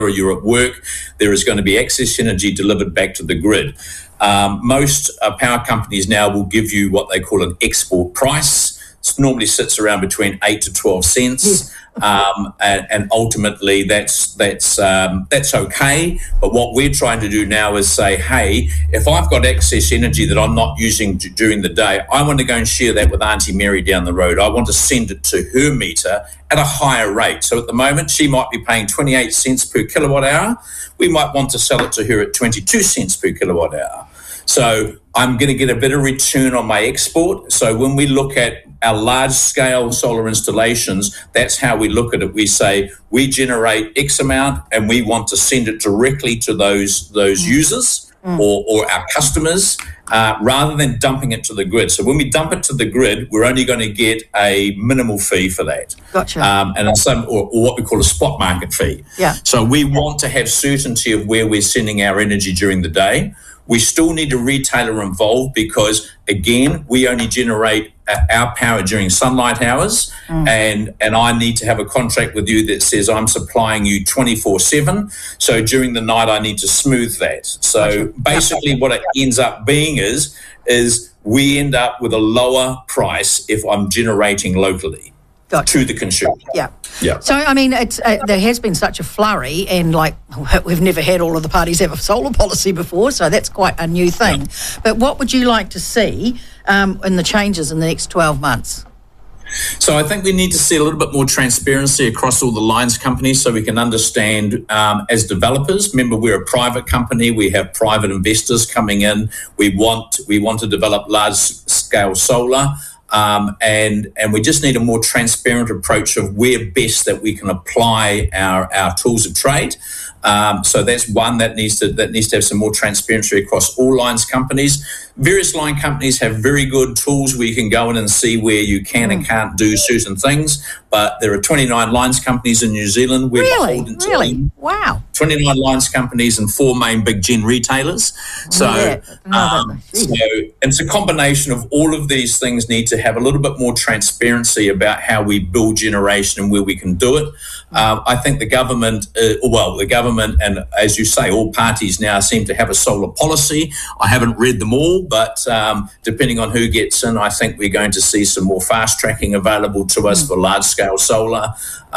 or you're at work, there is going to be excess energy delivered back to the grid. Most power companies now will give you what they call an export price. It normally sits around between 8 to 12 cents. And ultimately that's okay. But what we're trying to do now is say, hey, if I've got excess energy that I'm not using during the day, I want to go and share that with Auntie Mary down the road. I want to send it to her meter at a higher rate. So at the moment, she might be paying 28 cents per kilowatt hour. We might want to sell it to her at 22 cents per kilowatt hour. So I'm going to get a better return on my export. So when we look at our large-scale solar installations, that's how we look at it. We say we generate X amount and we want to send it directly to those users or our customers rather than dumping it to the grid. So when we dump it to the grid, we're only going to get a minimal fee for that. Gotcha. And some, or what we call a spot market fee. Yeah. So we want to have certainty of where we're sending our energy during the day. We still need a retailer involved because, again, we only generate our power during sunlight hours, and I need to have a contract with you that says I'm supplying you 24/7. So during the night, I need to smooth that. So basically what it ends up being is we end up with a lower price if I'm generating locally. Gotcha. To the consumer. Yeah. Yeah. So, I mean, it's there has been such a flurry, and like we've never had all of the parties have a solar policy before, so that's quite a new thing. Yeah. But what would you like to see in the changes in the next 12 months? So I think we need to see a little bit more transparency across all the lines companies so we can understand as developers. Remember, we're a private company. We have private investors coming in. We want to develop large-scale solar. And we just need a more transparent approach of where best that we can apply our tools of trade. So that's one that needs to have some more transparency across all lines companies. Various line companies have very good tools where you can go in and see where you can and can't do certain things. But there are 29 llines companies in New Zealand. We're beholden to them. Wow. 29 lines companies and 4 main big gen retailers. So it's a combination of all of these things need to have a little bit more transparency about how we build generation and where we can do it. I think the government and, as you say, all parties now seem to have a solar policy. I haven't read them all, but depending on who gets in, I think we're going to see some more fast tracking available to us for large-scale solar.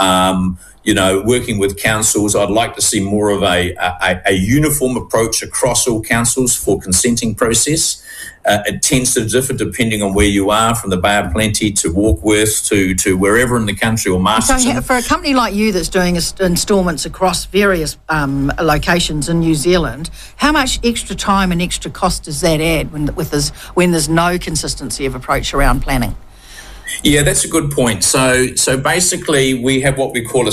Working with councils, I'd like to see more of a uniform approach across all councils for consenting process. It tends to differ depending on where you are, from the Bay of Plenty to Warkworth to wherever in the country or Masterton. So for a company like you that's doing instalments across various locations in New Zealand, how much extra time and extra cost does that add when there's no consistency of approach around planning? Yeah, that's a good point. So basically, we have what we call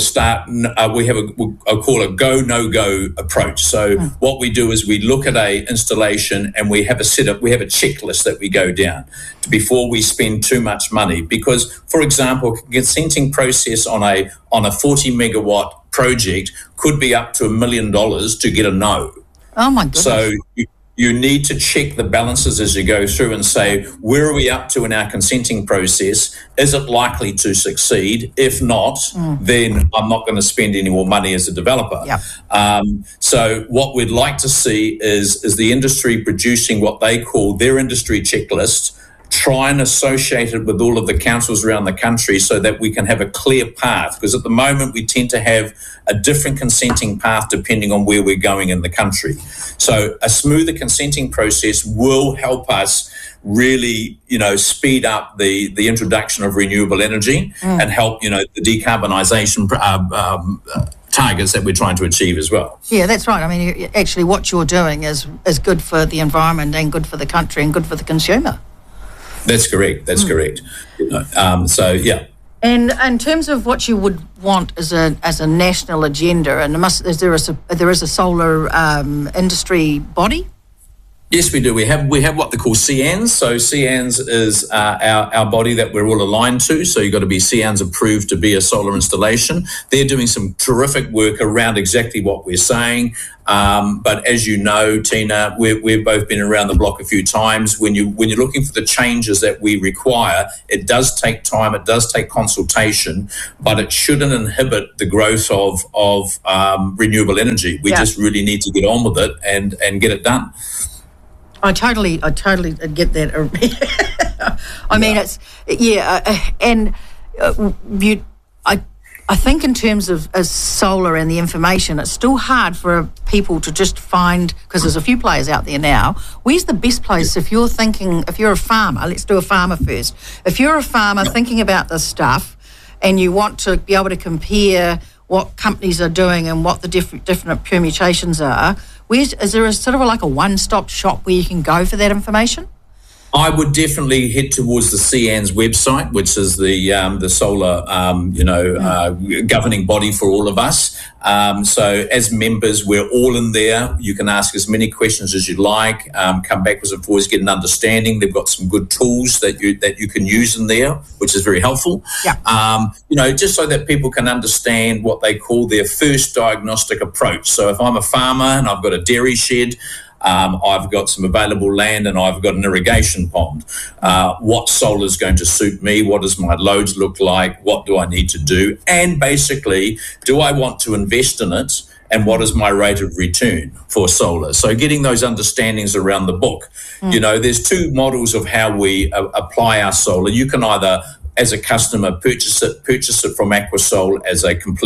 a go no go approach. So what we do is we look at a installation and we have a checklist that we go down before we spend too much money. Because, for example, consenting process on a 40 megawatt project could be up to $1 million to get a no. Oh my goodness! So you need to check the balances as you go through and say, where are we up to in our consenting process? Is it likely to succeed? If not, then I'm not going to spend any more money as a developer. Yep. So what we'd like to see is the industry producing what they call their industry checklist, try and associate it with all of the councils around the country so that we can have a clear path. Because at the moment, we tend to have a different consenting path depending on where we're going in the country. So a smoother consenting process will help us really, speed up the introduction of renewable energy and help, the decarbonisation targets that we're trying to achieve as well. Yeah, that's right. I mean, actually what you're doing is good for the environment and good for the country and good for the consumer. That's correct. That's correct. So, yeah. And in terms of what you would want as a national agenda, and there is a solar industry body? Yes, we do. We have what they call CANs. So CANs is our body that we're all aligned to. So you've got to be CANs approved to be a solar installation. They're doing some terrific work around exactly what we're saying. But as you know, Tina, we've both been around the block a few times. When you're looking for the changes that we require, it does take time, it does take consultation, but it shouldn't inhibit the growth of renewable energy. We just really need to get on with it and get it done. I totally get that. I mean, it's and I think in terms of solar and the information, it's still hard for people to just find, because there's a few players out there now. Where's the best place if you're a farmer? Let's do a farmer first. If you're a farmer thinking about this stuff, and you want to be able to compare what companies are doing and what the different permutations are. Is there a sort of like a one-stop shop where you can go for that information? I would definitely head towards the CAN's website, which is the solar, governing body for all of us. So as members, we're all in there. You can ask as many questions as you'd like. Come back with always get an understanding. They've got some good tools that you can use in there, which is very helpful. Yeah. Just so that people can understand what they call their first diagnostic approach. So if I'm a farmer and I've got a dairy shed, I've got some available land and I've got an irrigation pond. What solar is going to suit me? What does my loads look like? What do I need to do? And basically, do I want to invest in it? And what is my rate of return for solar? So getting those understandings around the book. There's two models of how we apply our solar. You can either, as a customer, purchase it from Aquasol as a complete